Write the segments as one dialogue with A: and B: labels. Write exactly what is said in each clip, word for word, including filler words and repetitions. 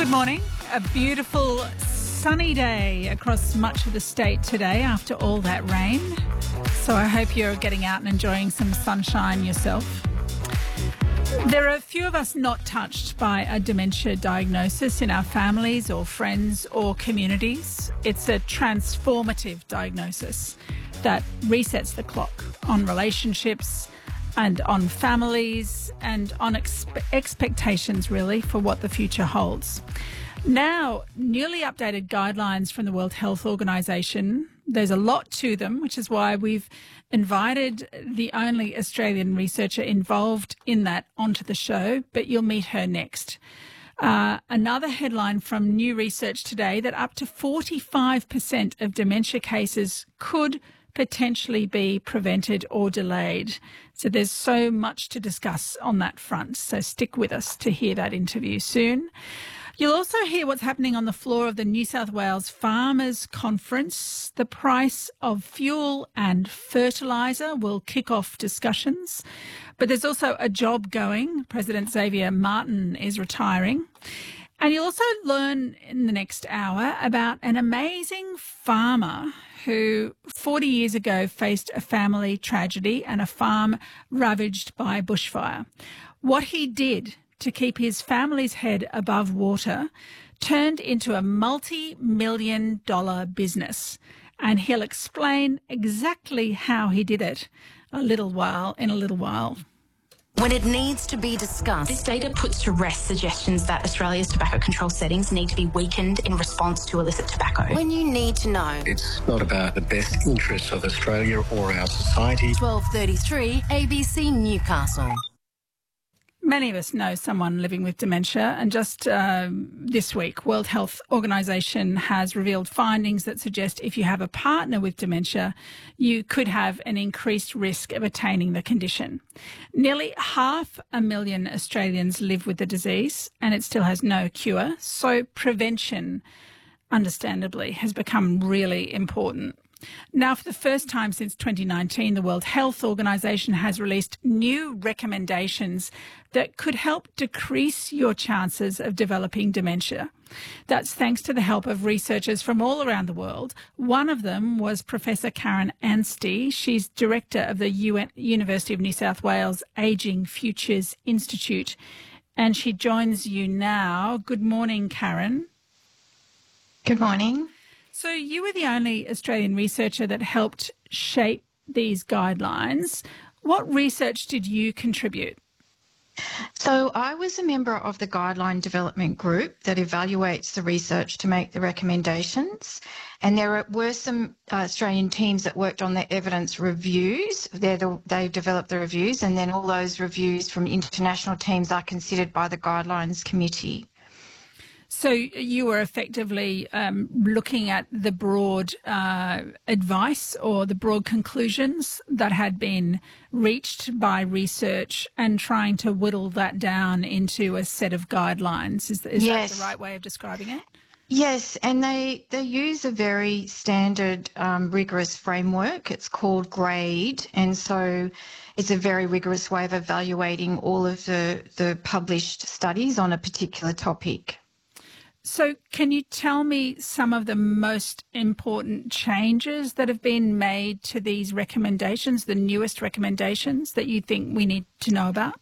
A: Good morning. A beautiful sunny day across much of the state today after all that rain. So I hope you're getting out and enjoying some sunshine yourself. There are a few of us not touched by a dementia diagnosis in our families or friends or communities. It's a transformative diagnosis that resets the clock on relationships and on families and on expe- expectations, really, for what the future holds. Now, newly updated guidelines from the World Health Organization, there's a lot to them, which is why we've invited the only Australian researcher involved in that onto the show, but you'll meet her next. Uh, another headline from new research today that up to forty-five percent of dementia cases could potentially be prevented or delayed. So there's so much to discuss on that front. So stick with us to hear that interview soon. You'll also hear what's happening on the floor of the New South Wales Farmers Conference. The price of fuel and fertiliser will kick off discussions. But there's also a job going. President Xavier Martin is retiring. And you'll also learn in the next hour about an amazing farmer who forty years ago faced a family tragedy and a farm ravaged by bushfire. What he did to keep his family's head above water turned into a multi-million dollar business. And he'll explain exactly how he did it a little while, in a little while.
B: When it needs to be discussed.
C: This data puts to rest suggestions that Australia's tobacco control settings need to be weakened in response to illicit tobacco.
B: When you need to know.
D: It's not about the best interests of Australia or our society.
B: twelve thirty-three A B C Newcastle.
A: Many of us know someone living with dementia, and just uh, this week, World Health Organization has revealed findings that suggest if you have a partner with dementia, you could have an increased risk of attaining the condition. Nearly half a million Australians live with the disease, and it still has no cure, so prevention, understandably, has become really important. Now, for the first time since twenty nineteen, the World Health Organization has released new recommendations that could help decrease your chances of developing dementia. That's thanks to the help of researchers from all around the world. One of them was Professor Karen Anstey. She's director of the U N University of New South Wales Ageing Futures Institute, and she joins you now. Good morning, Karen.
E: Good morning.
A: So you were the only Australian researcher that helped shape these guidelines. What research did you contribute?
E: So I was a member of the guideline development group that evaluates the research to make the recommendations. And there were some uh, Australian teams that worked on the evidence reviews. They're the, they developed the reviews, and then all those reviews from international teams are considered by the guidelines committee.
A: So you were effectively um, looking at the broad uh, advice or the broad conclusions that had been reached by research and trying to whittle that down into a set of guidelines. Is, is
E: yes.
A: that the right way of describing it?
E: Yes, and they, they use a very standard, um, rigorous framework. It's called GRADE, and so it's a very rigorous way of evaluating all of the, the published studies on a particular topic.
A: So can you tell me some of the most important changes that have been made to these recommendations, the newest recommendations that you think we need to know about?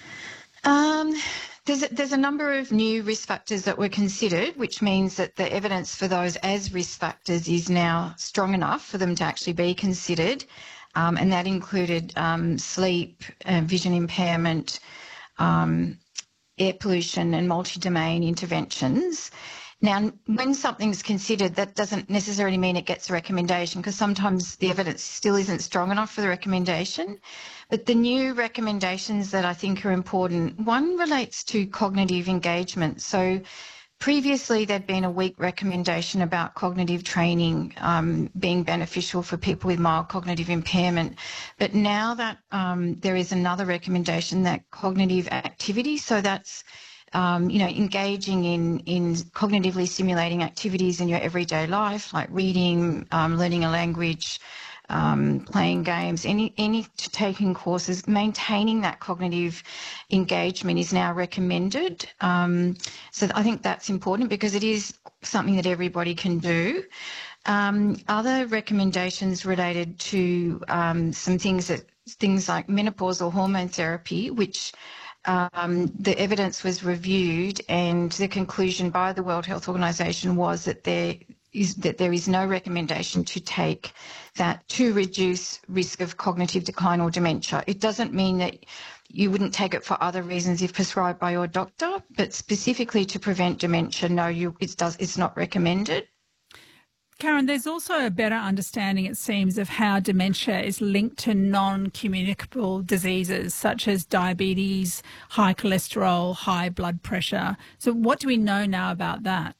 E: Um, there's a, there's a number of new risk factors that were considered, which means that the evidence for those as risk factors is now strong enough for them to actually be considered, um, and that included um, sleep, uh, vision impairment, um, air pollution and multi-domain interventions. Now, when something's considered, that doesn't necessarily mean it gets a recommendation, because sometimes the evidence still isn't strong enough for the recommendation. But the new recommendations that I think are important, one relates to cognitive engagement. So previously there'd been a weak recommendation about cognitive training um, being beneficial for people with mild cognitive impairment. But now that um, there is another recommendation, that cognitive activity, so that's Um, you know, engaging in, in cognitively stimulating activities in your everyday life, like reading, um, learning a language, um, playing games, any any taking courses, maintaining that cognitive engagement is now recommended. Um, so I think that's important because it is something that everybody can do. Um, other recommendations related to um, some things that things like menopausal hormone therapy, which um, the evidence was reviewed, and the conclusion by the World Health Organization was that there is that there is no recommendation to take that to reduce risk of cognitive decline or dementia. It doesn't mean that you wouldn't take it for other reasons if prescribed by your doctor, but specifically to prevent dementia, no, you it does it's not recommended.
A: Karen, there's also a better understanding, it seems, of how dementia is linked to non-communicable diseases such as diabetes, high cholesterol, high blood pressure. So what do we know now about that?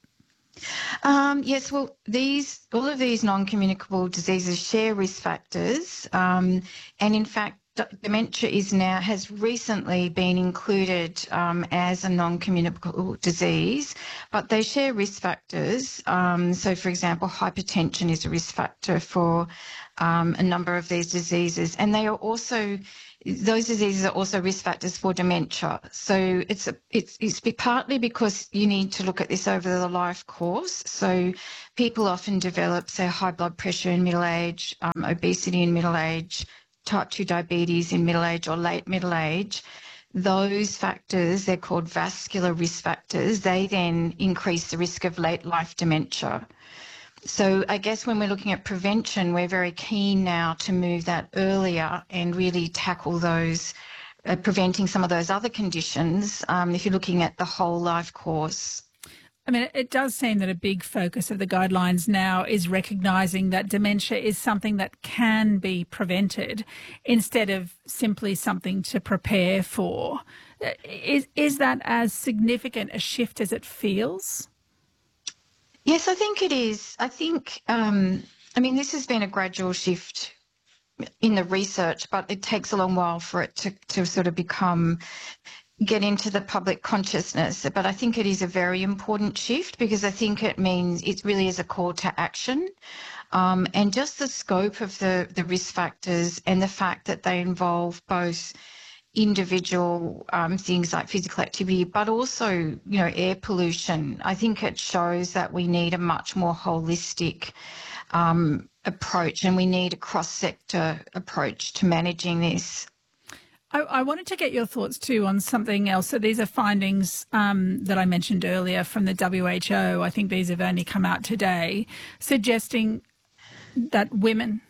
E: Um, yes, well, these all of these non-communicable diseases share risk factors, um, and in fact, dementia is now has recently been included um, as a non-communicable disease, but they share risk factors. Um, so, for example, hypertension is a risk factor for um, a number of these diseases, and they are also those diseases are also risk factors for dementia. So it's a, it's it's partly because you need to look at this over the life course. So people often develop, say, high blood pressure in middle age, um, obesity in middle age, type two diabetes in middle age or late middle age. Those factors, they're called vascular risk factors, they then increase the risk of late life dementia. So I guess when we're looking at prevention, we're very keen now to move that earlier and really tackle those, uh, preventing some of those other conditions, um, if you're looking at the whole life course.
A: I mean, it does seem that a big focus of the guidelines now is recognising that dementia is something that can be prevented instead of simply something to prepare for. Is, is that as significant a shift as it feels?
E: Yes, I think it is. I think, um, I mean, this has been a gradual shift in the research, but it takes a long while for it to, to sort of become get into the public consciousness. But I think it is a very important shift because I think it means it really is a call to action. Um, and just the scope of the, the risk factors and the fact that they involve both individual um, things like physical activity, but also, you know, air pollution. I think it shows that we need a much more holistic um, approach, and we need a cross-sector approach to managing this.
A: I, I wanted to get your thoughts too on something else. So these are findings um, that I mentioned earlier from the W H O. I think these have only come out today, suggesting that women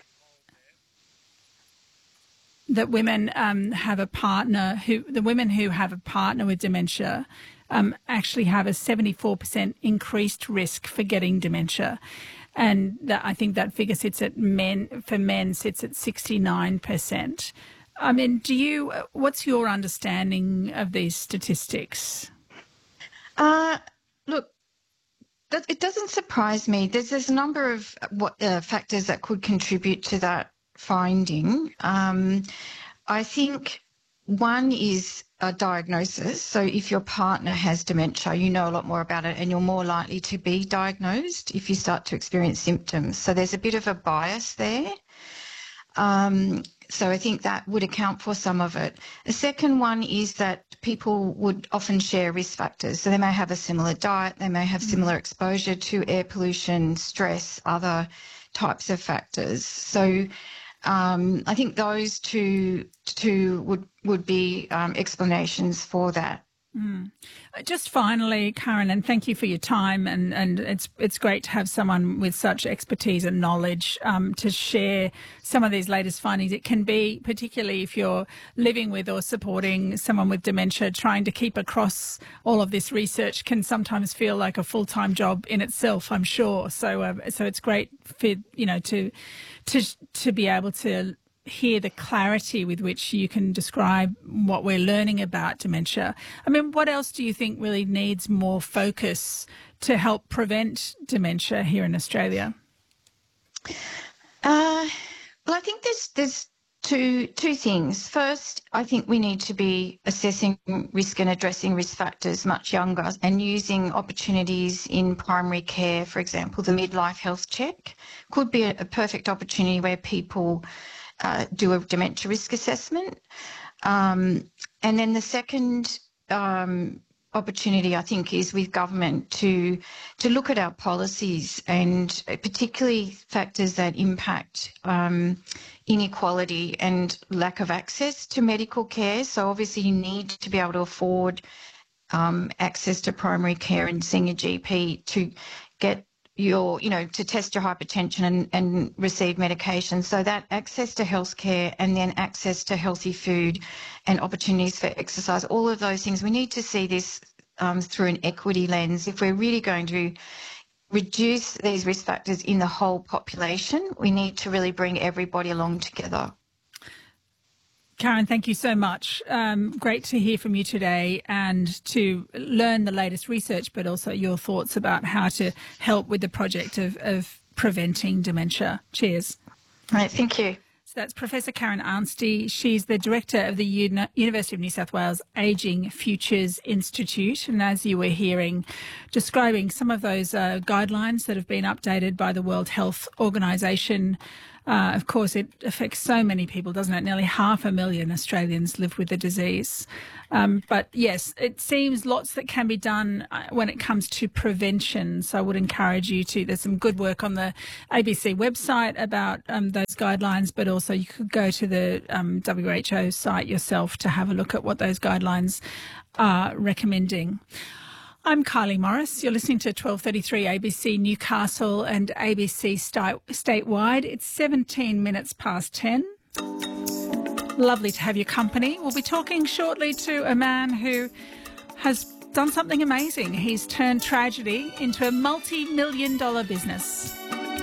A: that women um, have a partner who the women who have a partner with dementia um, actually have a seventy-four percent increased risk for getting dementia. And that, I think that figure sits at men, for men sits at sixty-nine percent. I mean, do you, what's your understanding of these statistics?
E: Uh, look, that, it doesn't surprise me. There's, there's a number of what, uh, factors that could contribute to that finding. Um, I think one is a diagnosis. So if your partner has dementia, you know a lot more about it and you're more likely to be diagnosed if you start to experience symptoms. So there's a bit of a bias there. Um, so I think that would account for some of it. The second one is that people would often share risk factors. So they may have a similar diet, they may have similar exposure to air pollution, stress, other types of factors. So um, I think those two, two would, would be um, explanations for that.
A: Mm. Just finally, Karen, and thank you for your time, and, and it's it's great to have someone with such expertise and knowledge um, to share some of these latest findings. It can be, particularly if you're living with or supporting someone with dementia, trying to keep across all of this research can sometimes feel like a full-time job in itself, I'm sure. So uh, so it's great for, you know, to to to be able to hear the clarity with which you can describe what we're learning about dementia. I mean, what else do you think really needs more focus to help prevent dementia here in Australia?
E: Uh, well, I think there's there's Two, two things. First, I think we need to be assessing risk and addressing risk factors much younger and using opportunities in primary care. For example, the midlife health check could be a, a perfect opportunity where people uh, do a dementia risk assessment. Um, and then the second um, opportunity, I think, is with government to to look at our policies and particularly factors that impact um, inequality and lack of access to medical care. So obviously you need to be able to afford um, access to primary care and seeing a G P to get your, you know, to test your hypertension and, and receive medication. So that access to healthcare and then access to healthy food and opportunities for exercise, all of those things, we need to see this um, through an equity lens. If we're really going to reduce these risk factors in the whole population, we need to really bring everybody along together.
A: Karen, thank you so much. Um, great to hear from you today and to learn the latest research, but also your thoughts about how to help with the project of, of preventing dementia. Cheers.
E: All right, thank you.
A: So that's Professor Karen Arnsty. She's the director of the Uni- University of New South Wales Ageing Futures Institute. And as you were hearing, describing some of those uh, guidelines that have been updated by the World Health Organisation. Uh, of course, it affects so many people, doesn't it? Nearly half a million Australians live with the disease. Um, but yes, it seems lots that can be done when it comes to prevention. So I would encourage you to, there's some good work on the A B C website about um, those guidelines, but also you could go to the um, W H O site yourself to have a look at what those guidelines are recommending. I'm Kylie Morris. You're listening to twelve thirty-three A B C Newcastle and A B C sti- statewide. It's seventeen minutes past ten. Lovely to have your company. We'll be talking shortly to a man who has done something amazing. He's turned tragedy into a multi-million dollar business.